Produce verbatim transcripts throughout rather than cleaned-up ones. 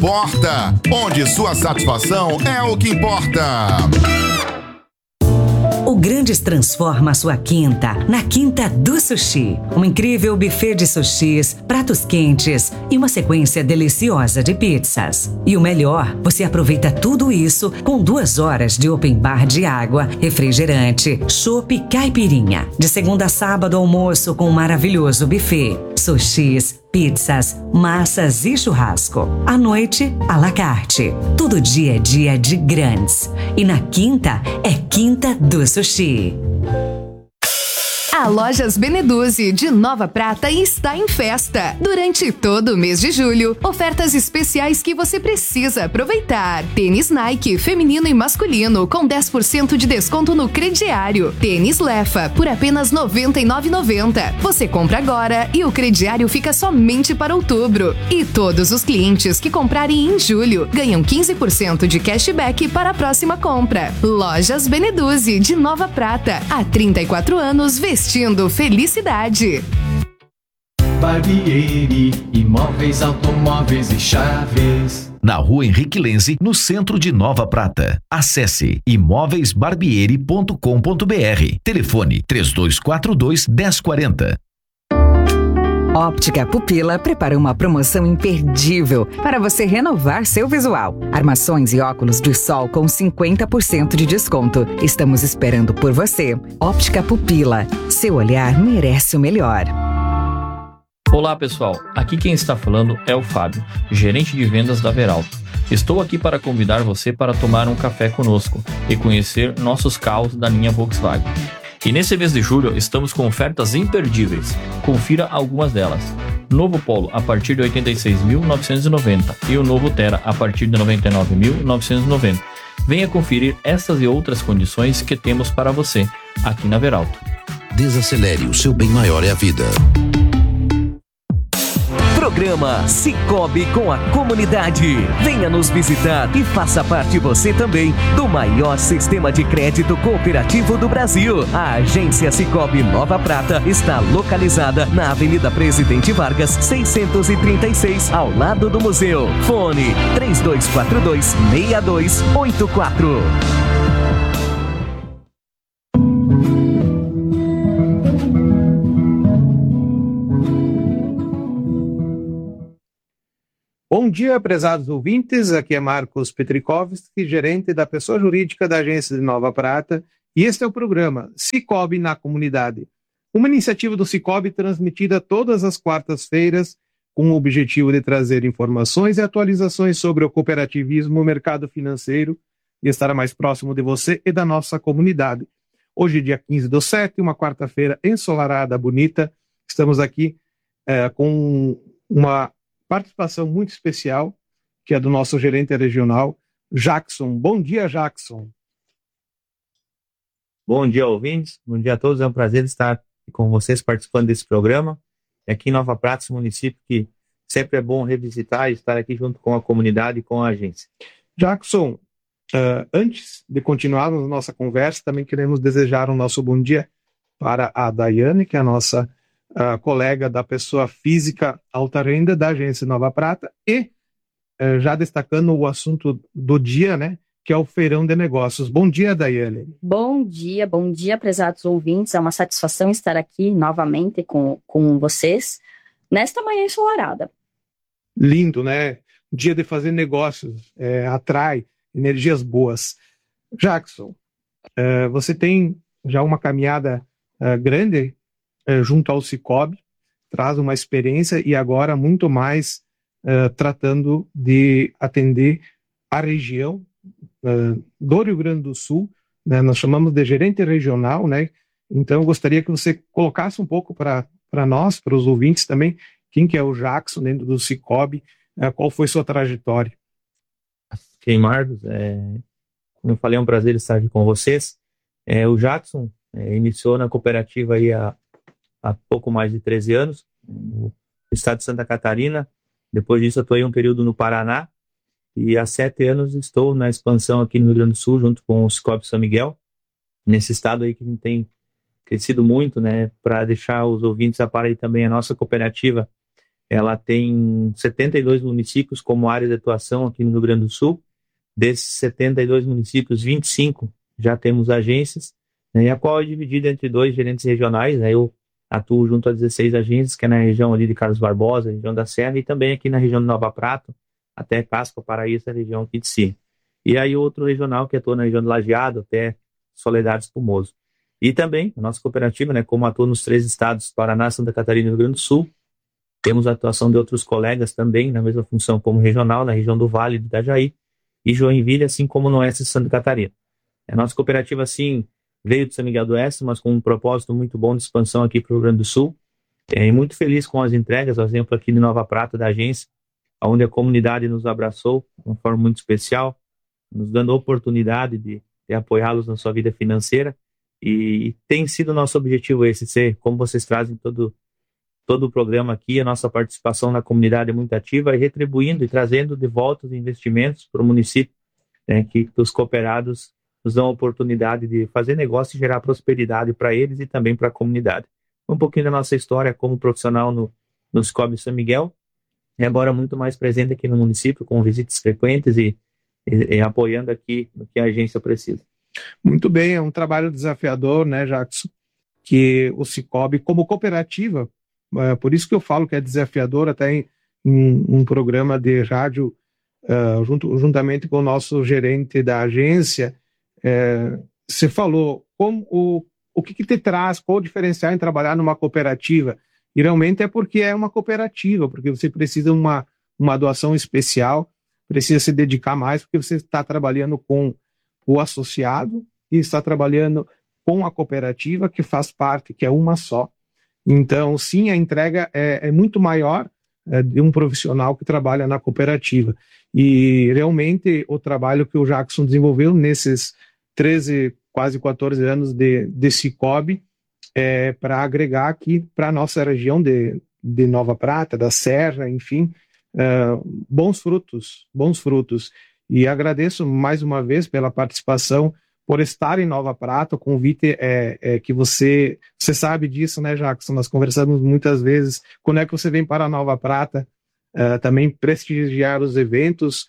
Porta, onde sua satisfação é o que importa. O Grandes transforma a sua quinta na Quinta do Sushi. Um incrível buffet de sushis, pratos quentes e uma sequência deliciosa de pizzas. E o melhor, você aproveita tudo isso com duas horas de open bar de água, refrigerante, chopp e caipirinha. De segunda a sábado, almoço com um maravilhoso buffet. Sushis, pizzas, massas e churrasco. À noite, à la carte. Todo dia é dia de grandes. E na quinta, é Quinta do Sushi. A Lojas Beneduzzi de Nova Prata está em festa. Durante todo o mês de julho, ofertas especiais que você precisa aproveitar. Tênis Nike feminino e masculino com dez por cento de desconto no crediário. Tênis Lefa por apenas noventa e nove reais e noventa centavos. Você compra agora e o crediário fica somente para outubro. E todos os clientes que comprarem em julho ganham quinze por cento de cashback para a próxima compra. Lojas Beneduzzi de Nova Prata. Há trinta e quatro anos vestindo felicidade. Barbieri, imóveis, automóveis e chaves. Na rua Henrique Lenze, no centro de Nova Prata. Acesse imóveis barbieri ponto com ponto br. Telefone três dois quatro dois, um zero quatro zero. Óptica Pupila prepara uma promoção imperdível para você renovar seu visual. Armações e óculos de sol com cinquenta por cento de desconto. Estamos esperando por você. Óptica Pupila. Seu olhar merece o melhor. Olá pessoal, aqui quem está falando é o Fábio, gerente de vendas da Veralto. Estou aqui para convidar você para tomar um café conosco e conhecer nossos carros da linha Volkswagen. E nesse mês de julho estamos com ofertas imperdíveis. Confira algumas delas. Novo Polo a partir de oitenta e seis mil novecentos e noventa e o novo Tera a partir de noventa e nove mil novecentos e noventa. Venha conferir estas e outras condições que temos para você aqui na Veralto. Desacelere, o seu bem maior é a vida. Programa Cicobi com a comunidade. Venha nos visitar e faça parte você também do maior sistema de crédito cooperativo do Brasil. A agência Cicobi Nova Prata está localizada na Avenida Presidente Vargas, seiscentos e trinta e seis, ao lado do museu. Fone três dois quatro dois, seis dois oito quatro. Bom dia, prezados ouvintes, aqui é Marcos Petrikovski, gerente da pessoa jurídica da agência de Nova Prata, e este é o programa Cicobi na Comunidade, uma iniciativa do Cicobi transmitida todas as quartas-feiras com o objetivo de trazer informações e atualizações sobre o cooperativismo, o mercado financeiro e estar mais próximo de você e da nossa comunidade. Hoje, dia quinze do sete, uma quarta-feira ensolarada, bonita, estamos aqui é, com uma participação muito especial, que é do nosso gerente regional, Jackson. Bom dia, Jackson. Bom dia, ouvintes. Bom dia a todos. É um prazer estar com vocês participando desse programa. Aqui em Nova Prata, esse município que sempre é bom revisitar e estar aqui junto com a comunidade e com a agência. Jackson, uh, antes de continuarmos a nossa conversa, também queremos desejar um nosso bom dia para a Daiane, que é a nossa Uh, colega da pessoa física alta renda da agência Nova Prata e uh, já destacando o assunto do dia, né, que é o feirão de negócios. Bom dia, Daiane. Bom dia, bom dia, prezados ouvintes. É uma satisfação estar aqui novamente com, com vocês nesta manhã ensolarada. Lindo, né? Dia de fazer negócios, é, atrai energias boas. Jackson, uh, você tem já uma caminhada uh, grande É, junto ao Cicobi, traz uma experiência e agora muito mais uh, tratando de atender a região uh, do Rio Grande do Sul, né? Nós chamamos de gerente regional, né? Então eu gostaria que você colocasse um pouco para nós, para os ouvintes também, quem que é o Jackson dentro do Cicobi, uh, qual foi sua trajetória. Ok, Marcos, é, como eu falei, é um prazer estar aqui com vocês. É, o Jackson é, iniciou na cooperativa aí a há pouco mais de treze anos, no estado de Santa Catarina. Depois disso, atuei um período no Paraná, e há sete anos estou na expansão aqui no Rio Grande do Sul, junto com o Cicobi São Miguel, nesse estado aí que a gente tem crescido muito, né, para deixar os ouvintes a par aí também, a nossa cooperativa ela tem setenta e dois municípios como área de atuação aqui no Rio Grande do Sul. Desses setenta e dois municípios, vinte e cinco já temos agências, né, a qual é dividida entre dois gerentes regionais, né, eu atuo junto a dezesseis agências, que é na região ali de Carlos Barbosa, região da Serra, e também aqui na região de Nova Prata, até Casca, Paraíso, a região aqui de cima. E aí outro regional que atua na região de Lajeado, até Soledade Espumoso. E também a nossa cooperativa, né, como atua nos três estados, Paraná, Santa Catarina e Rio Grande do Sul, temos a atuação de outros colegas também, na mesma função como regional, na região do Vale do Itajaí e Joinville, assim como no oeste de Santa Catarina. A nossa cooperativa, assim, veio de São Miguel do Oeste, mas com um propósito muito bom de expansão aqui para o Rio Grande do Sul. É, e muito feliz com as entregas, por exemplo, aqui de Nova Prata, da agência, onde a comunidade nos abraçou de uma forma muito especial, nos dando a oportunidade de, de apoiá-los na sua vida financeira. E tem sido o nosso objetivo esse, ser, como vocês trazem todo, todo o programa aqui, a nossa participação na comunidade é muito ativa, e retribuindo e trazendo de volta os investimentos para o município, né, que os cooperados nos dão a oportunidade de fazer negócio e gerar prosperidade para eles e também para a comunidade. Um pouquinho da nossa história como profissional no, no Cicobi São Miguel, e agora muito mais presente aqui no município, com visitas frequentes e, e, e apoiando aqui no que a agência precisa. Muito bem, é um trabalho desafiador, né, Jackson? Que o Cicobi, como cooperativa, é por isso que eu falo que é desafiador, até em, em um programa de rádio, uh, junto, juntamente com o nosso gerente da agência, é, você falou como, o, o que, que te traz, qual o diferencial em trabalhar numa cooperativa. E realmente é porque é uma cooperativa, porque você precisa de uma, uma doação especial, precisa se dedicar mais, porque você está trabalhando com o associado e está trabalhando com a cooperativa, que faz parte, que é uma só. Então, sim, a entrega é, é muito maior é, de um profissional que trabalha na cooperativa. E realmente o trabalho que o Jackson desenvolveu nesses treze, quase quatorze anos de, de Cicobi, é, para agregar aqui para a nossa região de, de Nova Prata, da Serra, enfim, é, bons frutos, bons frutos. E agradeço mais uma vez pela participação, por estar em Nova Prata. O convite é, é que você, você sabe disso, né, Jackson? Nós conversamos muitas vezes. Quando é que você vem para Nova Prata? É, também prestigiar os eventos,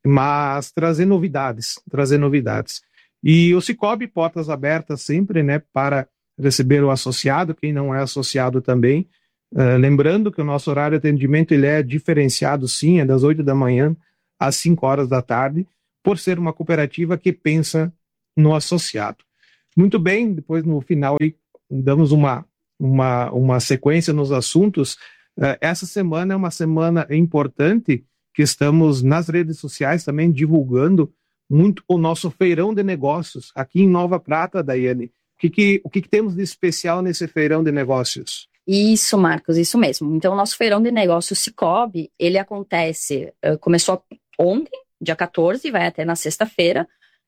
mas trazer novidades, trazer novidades. E o Cicobi, portas abertas sempre, né, para receber o associado, quem não é associado também. Uh, lembrando que o nosso horário de atendimento ele é diferenciado, sim, é das oito da manhã às cinco horas da tarde, por ser uma cooperativa que pensa no associado. Muito bem, depois no final aí, damos uma, uma, uma sequência nos assuntos. Uh, essa semana é uma semana importante, que estamos nas redes sociais também divulgando muito o nosso feirão de negócios aqui em Nova Prata, Daiane. O que, que, o que, que temos de especial nesse feirão de negócios? Isso, Marcos, isso mesmo. Então, o nosso feirão de negócios Cicobi, ele acontece, uh, começou ontem, dia quatorze, vai até na sexta-feira.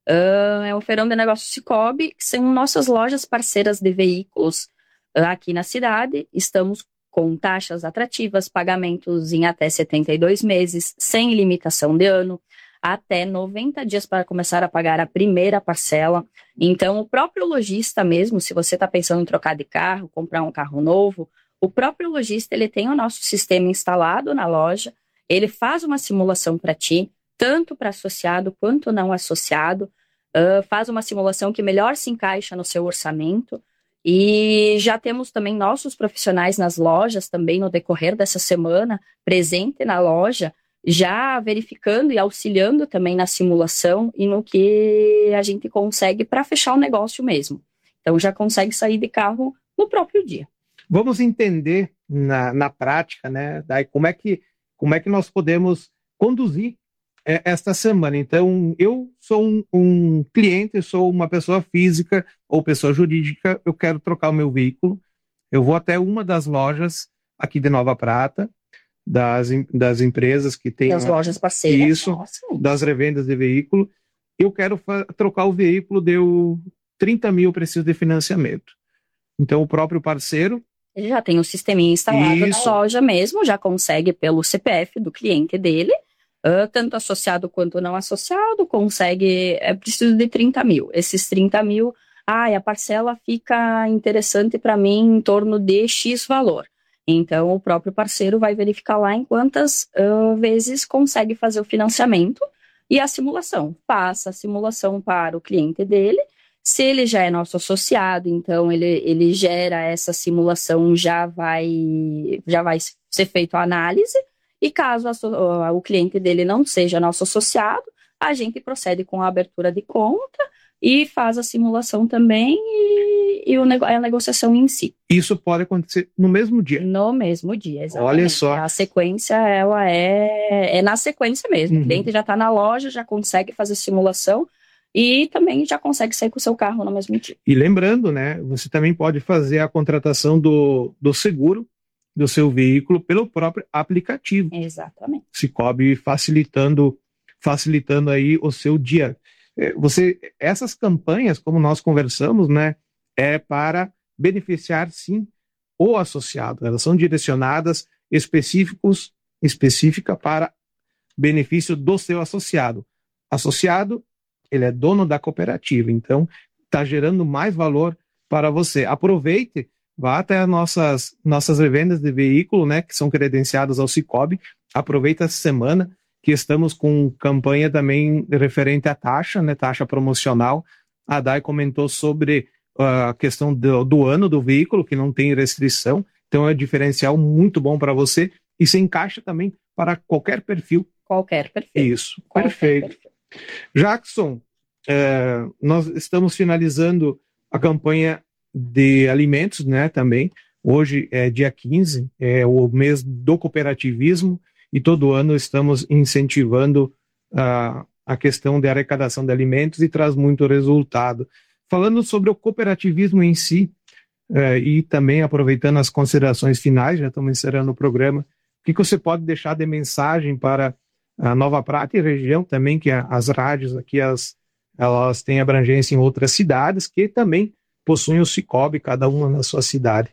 Uh, é o feirão de negócios Cicobi, que são nossas lojas parceiras de veículos uh, aqui na cidade. Estamos com taxas atrativas, pagamentos em até setenta e dois meses, sem limitação de ano, até noventa dias para começar a pagar a primeira parcela. Então, o próprio lojista mesmo, se você está pensando em trocar de carro, comprar um carro novo, o próprio lojista ele tem o nosso sistema instalado na loja, ele faz uma simulação para ti, tanto para associado quanto não associado, uh, faz uma simulação que melhor se encaixa no seu orçamento. E já temos também nossos profissionais nas lojas, também no decorrer dessa semana, presente na loja, já verificando e auxiliando também na simulação e no que a gente consegue para fechar o negócio mesmo. Então já consegue sair de carro no próprio dia. Vamos entender na, na prática, né, daí como é que, como é que nós podemos conduzir é, esta semana. Então, eu sou um, um cliente, sou uma pessoa física ou pessoa jurídica, eu quero trocar o meu veículo, eu vou até uma das lojas aqui de Nova Prata, Das, das empresas que tem das lojas parceiras, isso, Nossa. das revendas de veículo. Eu quero trocar o veículo, deu trinta mil, preciso de financiamento. Então o próprio parceiro ele já tem o um sisteminha instalado isso. na loja mesmo, já consegue pelo C P F do cliente dele, uh, tanto associado quanto não associado, consegue, é preciso de trinta mil. Esses trinta mil, ah, a parcela fica interessante para mim em torno de X valor. Então, o próprio parceiro vai verificar lá em quantas uh, vezes consegue fazer o financiamento e a simulação. Passa a simulação para o cliente dele. Se ele já é nosso associado, então ele, ele gera essa simulação, já vai, já vai ser feita a análise. E caso a, o cliente dele não seja nosso associado, a gente procede com a abertura de conta e faz a simulação também e, e o, a negociação em si. Isso pode acontecer no mesmo dia? No mesmo dia, exatamente. Olha só. A sequência, ela é, é na sequência mesmo. Uhum. O cliente já está na loja, já consegue fazer simulação e também já consegue sair com o seu carro no mesmo dia. E lembrando, né, você também pode fazer a contratação do, do seguro do seu veículo pelo próprio aplicativo. Exatamente. Sicoob facilitando, facilitando aí o seu dia. Você, essas campanhas, como nós conversamos, né, é para beneficiar, sim, o associado. Elas são direcionadas específicos, específica para benefício do seu associado. Associado, ele é dono da cooperativa, então está gerando mais valor para você. Aproveite, vá até as nossas, nossas revendas de veículo, né, que são credenciadas ao Sicoob. Aproveita essa semana que estamos com campanha também referente à taxa, né, taxa promocional. A Dai comentou sobre uh, a questão do, do ano do veículo, que não tem restrição, então é um diferencial muito bom para você e se encaixa também para qualquer perfil. Qualquer perfil. Isso, qualquer perfeito. Perfil. Jackson, é, nós estamos finalizando a campanha de alimentos, né, também. Hoje é dia quinze, é o mês do cooperativismo, e todo ano estamos incentivando uh, a questão de arrecadação de alimentos e traz muito resultado. Falando sobre o cooperativismo em si, uh, e também aproveitando as considerações finais, já estamos encerrando o programa, o que, que você pode deixar de mensagem para a Nova Prata e região também, que as rádios aqui, as, elas têm abrangência em outras cidades, que também possuem o Sicoob, cada uma na sua cidade.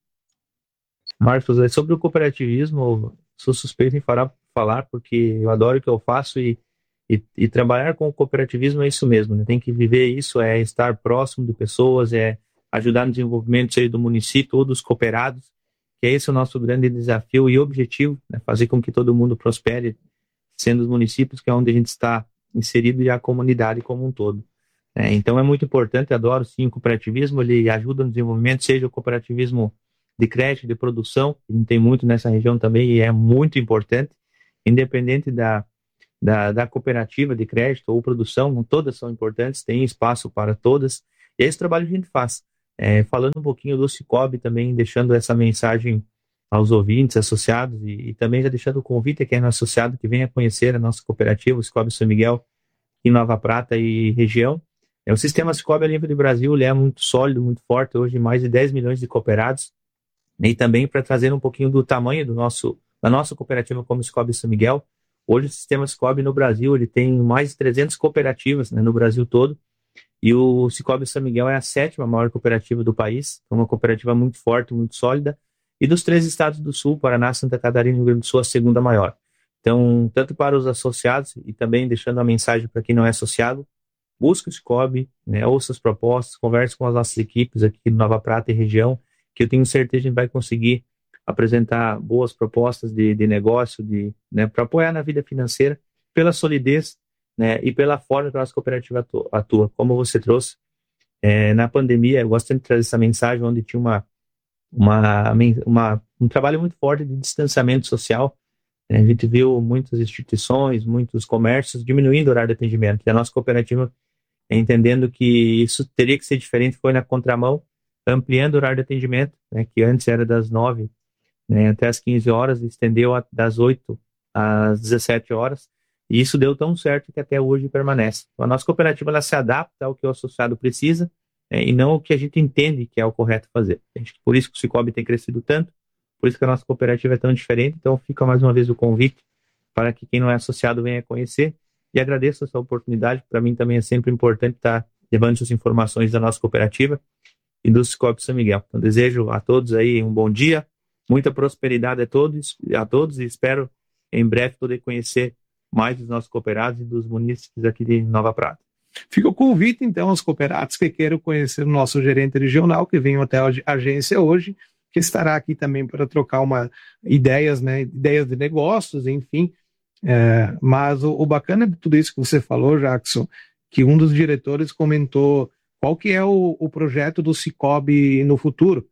Marcos, sobre o cooperativismo, sou suspeito em falar, falar porque eu adoro o que eu faço e, e, e trabalhar com o cooperativismo é isso mesmo, né? Tem que viver isso, é estar próximo de pessoas, é ajudar no desenvolvimento do município, todos cooperados, que esse é o nosso grande desafio e objetivo, né? Fazer com que todo mundo prospere, sendo os municípios que é onde a gente está inserido e a comunidade como um todo. É, então é muito importante, adoro sim o cooperativismo, ele ajuda no desenvolvimento, seja o cooperativismo de crédito, de produção, a gente tem muito nessa região também e é muito importante, independente da, da, da cooperativa de crédito ou produção, todas são importantes, tem espaço para todas, e é esse trabalho que a gente faz. É, falando um pouquinho do Sicoob também, deixando essa mensagem aos ouvintes, associados, e, e também já deixando o convite a quem é associado que venha conhecer a nossa cooperativa, o Sicoob São Miguel, em Nova Prata e região. É, o sistema Sicoob a nível do Brasil ele é muito sólido, muito forte, hoje mais de dez milhões de cooperados, e também para trazer um pouquinho do tamanho do nosso, da nossa cooperativa como Sicoob São Miguel. Hoje o sistema Sicoob no Brasil ele tem mais de trezentas cooperativas, né, no Brasil todo, e o Sicoob São Miguel é a sétima maior cooperativa do país, uma cooperativa muito forte, muito sólida, e dos três estados do Sul, Paraná, Santa Catarina e Rio Grande do Sul, a segunda maior. Então, tanto para os associados e também deixando a mensagem para quem não é associado, busque o Sicoob, né, ouça as propostas, converse com as nossas equipes aqui de Nova Prata e região, que eu tenho certeza que a gente vai conseguir apresentar boas propostas de, de negócio, de, né, para apoiar na vida financeira, pela solidez, né, e pela forma que a nossa cooperativa atua, atua. Como você trouxe, é, na pandemia, eu gosto de trazer essa mensagem onde tinha uma, uma, uma, um trabalho muito forte de distanciamento social. A gente viu muitas instituições, muitos comércios diminuindo o horário de atendimento, e a nossa cooperativa, entendendo que isso teria que ser diferente, foi na contramão, ampliando o horário de atendimento, né, que antes era das nove, né, até as quinze horas, estendeu a, das oito às dezessete horas, e isso deu tão certo que até hoje permanece. Então, a nossa cooperativa ela se adapta ao que o associado precisa, né, e não ao que a gente entende que é o correto fazer. Gente, por isso que o Sicoob tem crescido tanto, por isso que a nossa cooperativa é tão diferente. Então fica mais uma vez o convite para que quem não é associado venha conhecer, e agradeço essa oportunidade. Para mim também é sempre importante estar levando essas informações da nossa cooperativa e do Sicoob São Miguel. Então desejo a todos aí um bom dia, muita prosperidade a todos, a todos e espero em breve poder conhecer mais dos nossos cooperados e dos munícipes aqui de Nova Prata. Fica o convite então aos cooperados que queiram conhecer o nosso gerente regional, que venham até a agência hoje, que estará aqui também para trocar uma ideias, né, ideias de negócios, enfim. É, mas o, o bacana de tudo isso que você falou, Jackson, que um dos diretores comentou qual que é o, o projeto do Cicobi no futuro,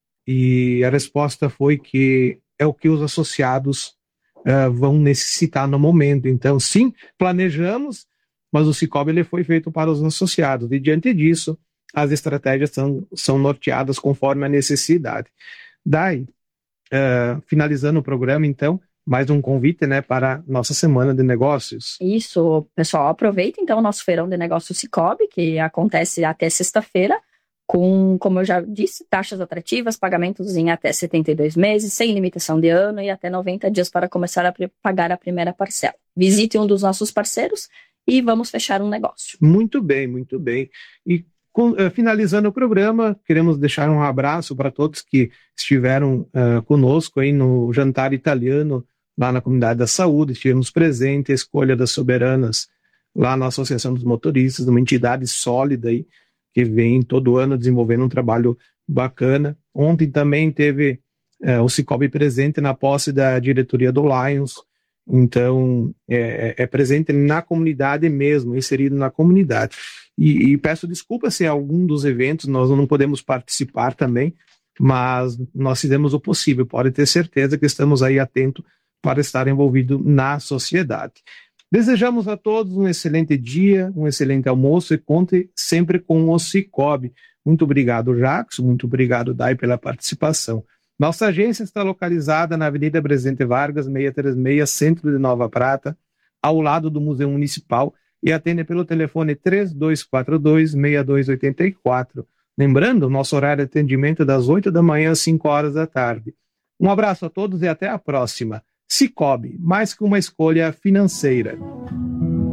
e a resposta foi que é o que os associados uh, vão necessitar no momento. Então, sim, planejamos, mas o Cicobi ele foi feito para os associados, e diante disso, as estratégias são, são norteadas conforme a necessidade. Daí, uh, finalizando o programa, então, mais um convite, né, para nossa semana de negócios. Isso, pessoal, aproveita então o nosso feirão de negócios Cicobi, que acontece até sexta-feira, com, como eu já disse, taxas atrativas, pagamentos em até setenta e dois meses, sem limitação de ano e até noventa dias para começar a pagar a primeira parcela. Visite um dos nossos parceiros e vamos fechar um negócio. Muito bem, muito bem. E com, uh, finalizando o programa, queremos deixar um abraço para todos que estiveram uh, conosco aí no jantar italiano, lá na Comunidade da Saúde. Estivemos presentes, a escolha das soberanas lá na Associação dos Motoristas, uma entidade sólida aí, que vem todo ano desenvolvendo um trabalho bacana. Ontem também teve é, o Cicobi presente na posse da diretoria do Lions, então é, é presente na comunidade mesmo, inserido na comunidade. E, e peço desculpa se algum dos eventos nós não podemos participar também, mas nós fizemos o possível, pode ter certeza que estamos aí atentos para estar envolvido na sociedade. Desejamos a todos um excelente dia, um excelente almoço e conte sempre com o Cicobi. Muito obrigado, Jackson, muito obrigado, Dai, pela participação. Nossa agência está localizada na Avenida Presidente Vargas, seiscentos e trinta e seis, centro de Nova Prata, ao lado do Museu Municipal, e atende pelo telefone três dois quatro dois, seis dois oito quatro. Lembrando, nosso horário de atendimento é das oito da manhã às cinco horas da tarde. Um abraço a todos e até a próxima. Cicobi, mais que uma escolha financeira.